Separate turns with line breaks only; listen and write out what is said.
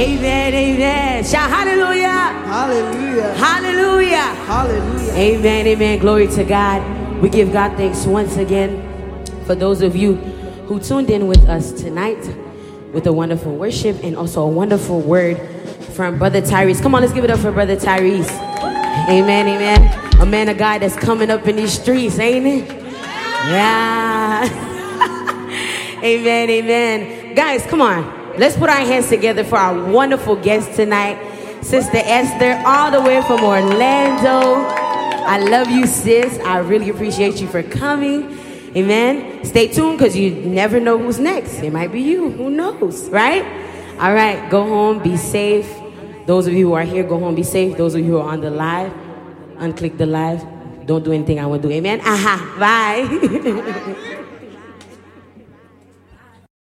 Amen, amen. Shout hallelujah.
Hallelujah.
Hallelujah.
Hallelujah.
Amen, amen. Glory to God. We give God thanks once again for those of you who tuned in with us tonight with a wonderful worship and also a wonderful word from Brother Tyrese. Come on, let's give it up for Brother Tyrese. Amen, amen. A man of God that's coming up in these streets, ain't it? Yeah. Amen, amen. Guys, come on. Let's put our hands together for our wonderful guest tonight, Sister Esther, all the way from Orlando. I love you, sis. I really appreciate you for coming. Amen. Stay tuned because you never know who's next. It might be you. Who knows, right? All right. Go home. Be safe. Those of you who are here, go home. Be safe. Those of you who are on the live, unclick the live. Don't do anything I want to do. Amen. Aha. Bye.